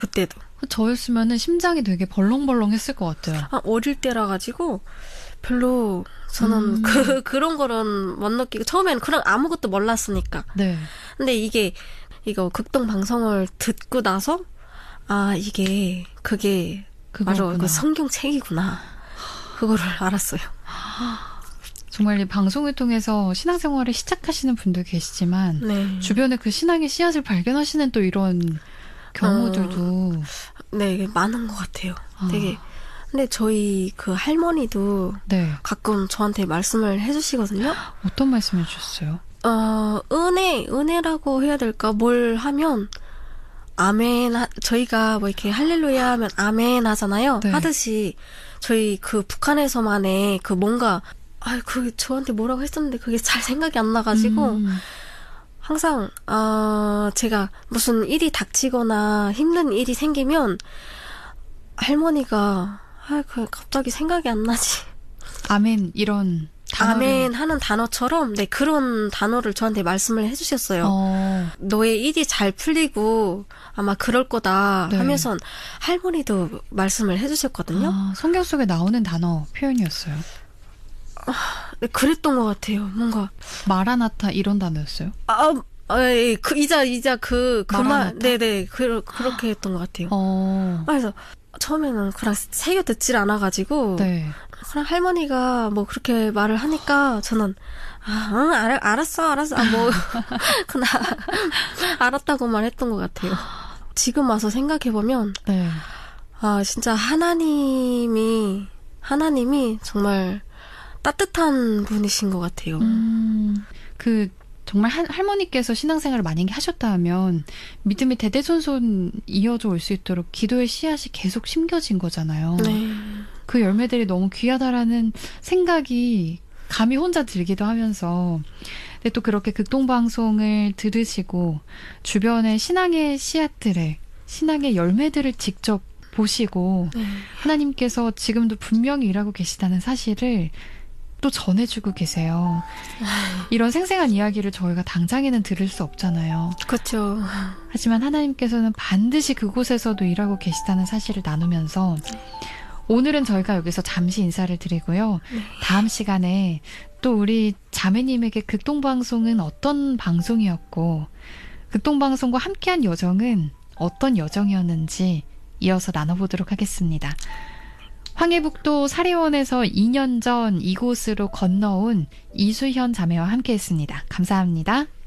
그때도. 저였으면은 심장이 되게 벌렁벌렁 했을 것 같아요. 어릴 때라 가지고 별로 저는 그런 거는 못 느끼고 처음에는 그냥 아무것도 몰랐으니까. 네. 근데 이거 극동 방송을 듣고 나서 그게 맞아, 그 성경책이구나. 그거를 알았어요. 정말 이 방송을 통해서 신앙생활을 시작하시는 분도 계시지만 네. 주변에 그 신앙의 씨앗을 발견하시는 또 이런 경우들도 네, 많은 것 같아요. 되게. 근데 저희 그 할머니도 네. 가끔 저한테 말씀을 해주시거든요. 어떤 말씀을 해주셨어요? 은혜라고 해야 될까? 뭘 하면 아멘, 저희가 뭐 이렇게 할렐루야 하면 아멘 하잖아요. 네. 하듯이 저희 그 북한에서만의 그 뭔가 그 저한테 뭐라고 했었는데 그게 잘 생각이 안 나가지고 항상 제가 무슨 일이 닥치거나 힘든 일이 생기면 할머니가 갑자기 생각이 안 나지. 아멘 이런 단어를. 아멘 하는 단어처럼 네 그런 단어를 저한테 말씀을 해주셨어요. 너의 일이 잘 풀리고 아마 그럴 거다 네. 하면서 할머니도 말씀을 해주셨거든요. 성경 속에 나오는 단어 표현이었어요. 네, 그랬던 것 같아요. 뭔가 마라나타 이런 단어였어요? 이자 그 말, 네네 그렇게 했던 것 같아요. 그래서 처음에는 그냥 새겨 듣질 않아가지고 네. 그냥 할머니가 뭐 그렇게 말을 하니까 저는 알았어 뭐 그냥 알았다고만 했던 것 같아요. 지금 와서 생각해보면 네. 진짜 하나님이 정말 따뜻한 분이신 것 같아요. 정말 할머니께서 신앙생활을 만약에 하셨다 하면 믿음이 대대손손 이어져 올 수 있도록 기도의 씨앗이 계속 심겨진 거잖아요. 네. 그 열매들이 너무 귀하다라는 생각이 감히 혼자 들기도 하면서 근데 또 그렇게 극동방송을 들으시고 주변의 신앙의 씨앗들을 신앙의 열매들을 직접 보시고 하나님께서 지금도 분명히 일하고 계시다는 사실을 또 전해주고 계세요. 이런 생생한 이야기를 저희가 당장에는 들을 수 없잖아요. 그렇죠. 하지만 하나님께서는 반드시 그곳에서도 일하고 계시다는 사실을 나누면서 오늘은 저희가 여기서 잠시 인사를 드리고요. 다음 시간에 또 우리 자매님에게 극동방송은 어떤 방송이었고 극동방송과 함께한 여정은 어떤 여정이었는지 이어서 나눠보도록 하겠습니다. 황해북도 사리원에서 2년 전 이곳으로 건너온 이수현 자매와 함께했습니다. 감사합니다.